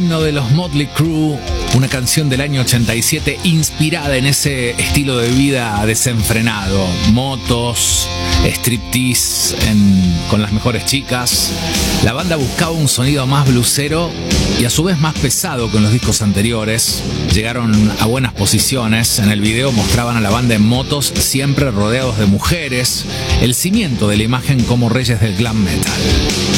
himno de los Motley Crue, una canción del año 87 inspirada en ese estilo de vida desenfrenado. Motos, striptease con las mejores chicas. La banda buscaba un sonido más blusero y a su vez más pesado que en los discos anteriores. Llegaron a buenas posiciones. En el video mostraban a la banda en motos, siempre rodeados de mujeres, el cimiento de la imagen como reyes del glam metal.